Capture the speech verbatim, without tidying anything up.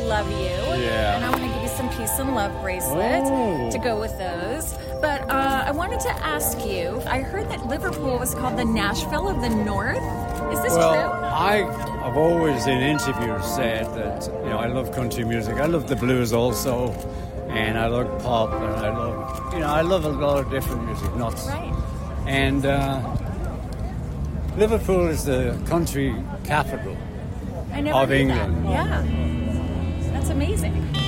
love you. Yeah. And I want to give you some peace and love bracelet Oh. to go with those. But uh, I wanted to ask you, I heard that Liverpool was called the Nashville of the North. Is this Well, true? I have always in interviews said that, you know, I love country music. I love the blues also, and I love pop, and I love, you know, I love a lot of different music, nuts. Right. And uh, Liverpool is the country capital I never of knew England. That. Yeah. That's amazing.